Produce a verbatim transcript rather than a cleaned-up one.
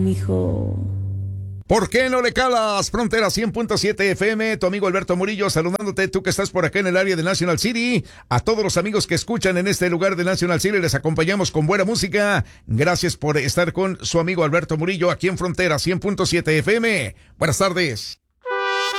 Hijo. ¿Por qué no le calas? Frontera cien punto siete F M, tu amigo Alberto Murillo saludándote, tú que estás por acá en el área de National City. A todos los amigos que escuchan en este lugar de National City, les acompañamos con buena música. Gracias por estar con su amigo Alberto Murillo aquí en Frontera cien punto siete F M. Buenas tardes.